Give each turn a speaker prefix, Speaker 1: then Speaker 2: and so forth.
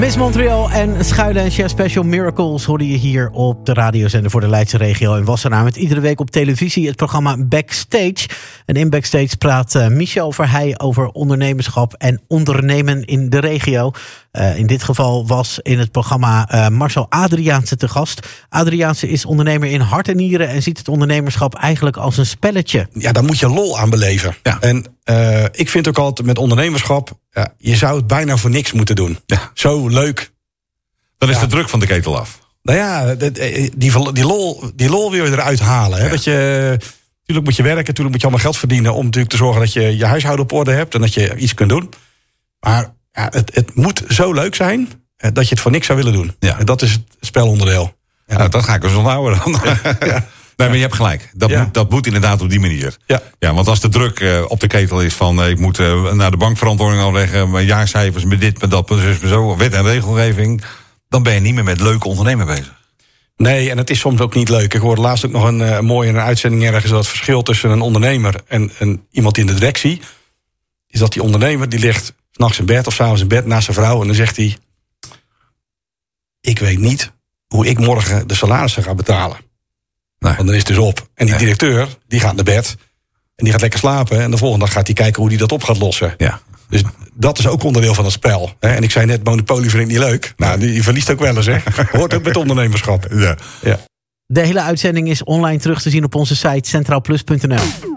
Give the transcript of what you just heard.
Speaker 1: Miss Montreal en Schuilen en Chef Special Miracles hoorde je hier op de radiozender voor de Leidse regio in Wassenaar. Met iedere week op televisie het programma Backstage. En in Backstage praat Michel Verheij over ondernemerschap en ondernemen in de regio. In dit geval was in het programma Marcel Adriaanse te gast. Adriaanse is ondernemer in hart en nieren en ziet het ondernemerschap eigenlijk als een spelletje.
Speaker 2: Ja, daar moet je lol aan beleven.
Speaker 3: Ja.
Speaker 2: En ik vind ook altijd met ondernemerschap, je zou het bijna voor niks moeten doen.
Speaker 3: Ja.
Speaker 2: Zo leuk.
Speaker 3: Dan is de druk van de ketel af.
Speaker 2: Nou ja, die lol wil je eruit halen. Hè?
Speaker 3: Ja.
Speaker 2: Dat je, natuurlijk moet je werken, natuurlijk moet je allemaal geld verdienen om natuurlijk te zorgen dat je je huishouden op orde hebt en dat je iets kunt doen. Maar ja, het moet zo leuk zijn dat je het voor niks zou willen doen.
Speaker 3: Ja.
Speaker 2: En dat is het spelonderdeel. Ja.
Speaker 3: Nou, dat ga ik dus onthouden dan.
Speaker 2: Ja.
Speaker 3: Nee, maar je hebt gelijk. Dat moet inderdaad op die manier.
Speaker 2: Ja.
Speaker 3: Want als de druk op de ketel is van ik moet naar de bankverantwoording afleggen, mijn jaarcijfers, met dit, met dat, met zo, wet en regelgeving, dan ben je niet meer met leuke ondernemen bezig.
Speaker 2: Nee, en het is soms ook niet leuk. Ik hoorde laatst ook nog een mooie uitzending ergens dat het verschil tussen een ondernemer en iemand in de directie is dat die ondernemer die ligt 's nachts in bed of 's avonds in bed naast zijn vrouw en dan zegt hij: ik weet niet hoe ik morgen de salarissen ga betalen.
Speaker 3: Nee.
Speaker 2: Want dan is het dus op. En die directeur, die gaat naar bed. En die gaat lekker slapen. En de volgende dag gaat hij kijken hoe hij dat op gaat lossen.
Speaker 3: Ja.
Speaker 2: Dus dat is ook onderdeel van het spel. En ik zei net, Monopoly vind ik niet leuk. Nou, die verliest ook wel eens, hè. Hoort ook met ondernemerschap.
Speaker 3: Ja.
Speaker 1: De hele uitzending is online terug te zien op onze site centraalplus.nl.